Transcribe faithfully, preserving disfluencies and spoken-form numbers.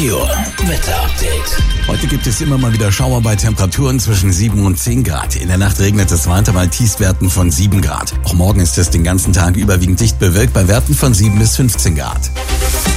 Meteor Wetter-Update. Heute gibt es immer mal wieder Schauer bei Temperaturen zwischen sieben und zehn Grad. In der Nacht regnet es weiter bei Tiefstwerten von sieben Grad. Auch morgen ist es den ganzen Tag überwiegend dicht bewölkt bei Werten von sieben bis fünfzehn Grad.